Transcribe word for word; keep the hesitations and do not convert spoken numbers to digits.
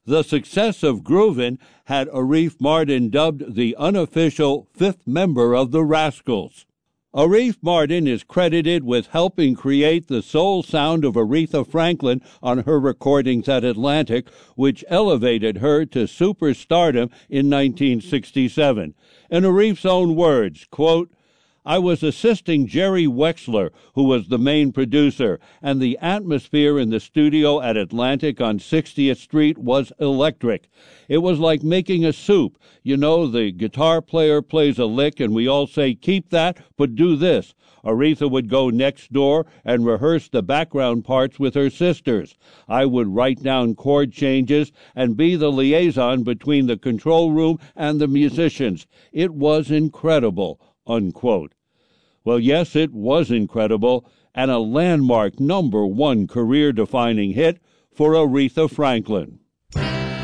The success of Groovin' had Arif Mardin dubbed the unofficial fifth member of the Rascals. Arif Mardin is credited with helping create the soul sound of Aretha Franklin on her recordings at Atlantic, which elevated her to superstardom in nineteen sixty-seven. In Arif's own words, quote, "I was assisting Jerry Wexler, who was the main producer, and the atmosphere in the studio at Atlantic on sixtieth Street was electric. It was like making a soup. You know, the guitar player plays a lick and we all say, 'Keep that, but do this.' Aretha would go next door and rehearse the background parts with her sisters. I would write down chord changes and be the liaison between the control room and the musicians. It was incredible." Unquote. Well, yes, it was incredible, and a landmark number one career-defining hit for Aretha Franklin.